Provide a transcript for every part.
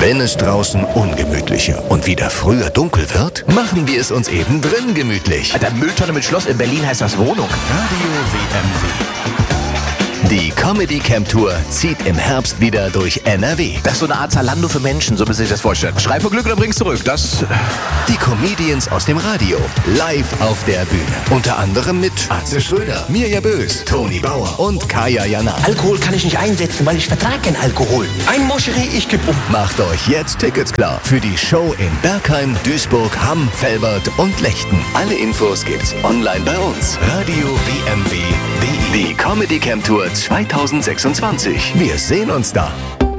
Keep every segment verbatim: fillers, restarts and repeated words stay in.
Wenn es draußen ungemütlicher und wieder früher dunkel wird, machen wir es uns eben drin gemütlich. Alter, Mülltonne mit Schloss in Berlin heißt das Wohnung. Radio W M W. Die Comedy Camp Tour zieht im Herbst wieder durch N R W. Das ist so eine Art Zalando für Menschen, so müssen Sie sich das vorstellen. Schrei vor Glück oder bring's zurück. Das. Die Comedians aus dem Radio, live auf der Bühne. Unter anderem mit Atze Schröder, Mirja Bös, Toni Bauer und Kaya Jana. Alkohol kann ich nicht einsetzen, weil ich vertrage keinen Alkohol. Ein Moscherie, ich geb um. Macht euch jetzt Tickets klar für die Show in Bergheim, Duisburg, Hamm, Velbert und Lechten. Alle Infos gibt's online bei uns. Radio W M W punkt de. Die Comedy Camp Tour zwanzig sechsundzwanzig. Wir sehen uns da.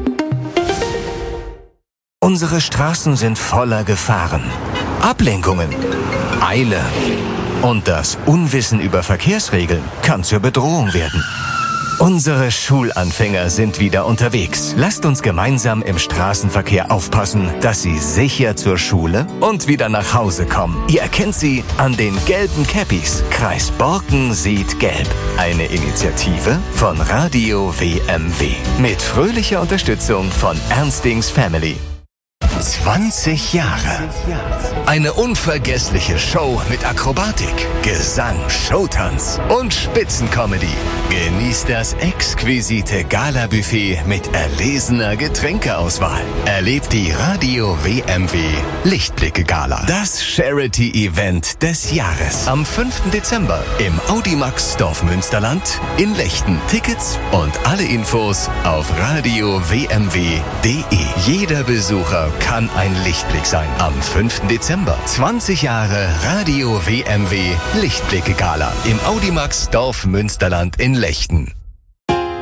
Unsere Straßen sind voller Gefahren, Ablenkungen, Eile und das Unwissen über Verkehrsregeln kann zur Bedrohung werden. Unsere Schulanfänger sind wieder unterwegs. Lasst uns gemeinsam im Straßenverkehr aufpassen, dass sie sicher zur Schule und wieder nach Hause kommen. Ihr erkennt sie an den gelben Cappies. Kreis Borken sieht gelb. Eine Initiative von Radio W M W. Mit fröhlicher Unterstützung von Ernstings Family. zwanzig Jahre. Eine unvergessliche Show mit Akrobatik, Gesang, Showtanz und Spitzencomedy. Genießt das exquisite Gala-Buffet mit erlesener Getränkeauswahl. Erlebt die Radio W M W Lichtblicke-Gala. Das Charity-Event des Jahres. Am fünften Dezember im Audimax Dorfmünsterland in Lechten. Tickets und alle Infos auf radio w m w punkt de. Jeder Besucher kann ein Lichtblick sein. Am fünften Dezember. zwanzig Jahre Radio W M W Lichtblicke Gala im Audimax Dorf Münsterland in Lechten.